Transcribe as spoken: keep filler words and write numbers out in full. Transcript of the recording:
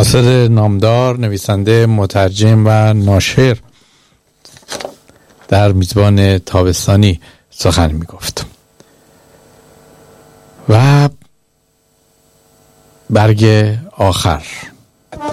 ناصر نامدار، نویسنده، مترجم و ناشر، در میزبان تابستانی سخن می گفت. و برگ آخر